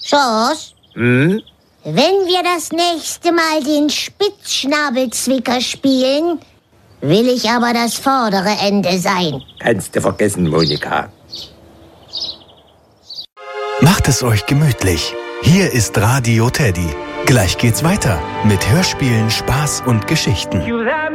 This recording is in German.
Schorsch, wenn wir das nächste Mal den Spitzschnabelzwicker spielen, will ich aber das vordere Ende sein. Kannst du vergessen, Monika. Macht es euch gemütlich. Hier ist Radio Teddy. Gleich geht's weiter mit Hörspielen, Spaß und Geschichten.